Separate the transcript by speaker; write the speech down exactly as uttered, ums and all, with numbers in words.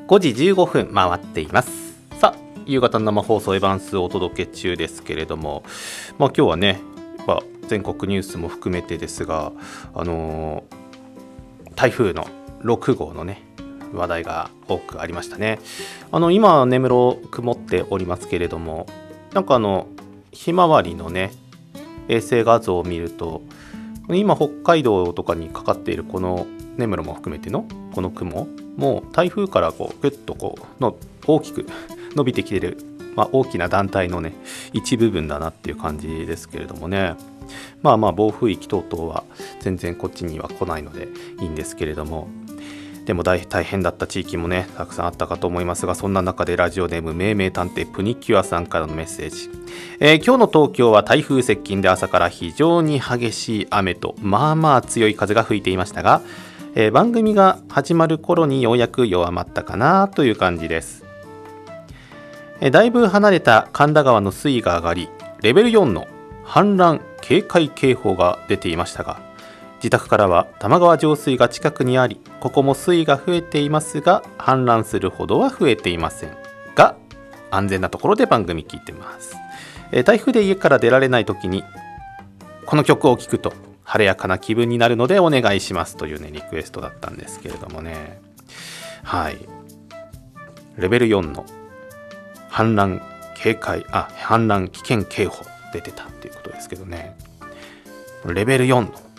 Speaker 1: ごじじゅうごふん回っています。さあ、夕方の生放送エヴァンスをお届け中ですけれども、まあ今日はね、まあ、全国ニュースも含めてですが、あのー、台風のろくごうのね話題が多くありましたね。あの今根室曇っておりますけれども、なんかあのひまわりのね衛星画像を見ると、今北海道とかにかかっているこの根室も含めてのこの雲もう台風からこうグッとこうの大きく伸びてきている、まあ、大きな団体のね一部分だなっていう感じですけれどもね。まあまあ暴風域等々は全然こっちには来ないのでいいんですけれども、でも 大, 大変だった地域もねたくさんあったかと思いますが、そんな中でラジオネーム命名探偵プニキュアさんからのメッセージ、えー、今日の東京は台風接近で朝から非常に激しい雨とまあまあ強い風が吹いていましたが、えー、番組が始まる頃にようやく弱まったかなという感じです。えー、だいぶ離れた神田川の水位が上がり、レベルよんの氾濫警戒警報が出ていましたが、自宅からは玉川上水が近くにあり、ここも水位が増えていますが氾濫するほどは増えていませんが、安全なところで番組聞いてます。えー、台風で家から出られない時にこの曲を聴くと晴れやかな気分になるのでお願いしますというねリクエストだったんですけれどもね。はい、レベルよんの氾濫警戒あ氾濫危険警報出てたっていうことですけどね。レベルよんの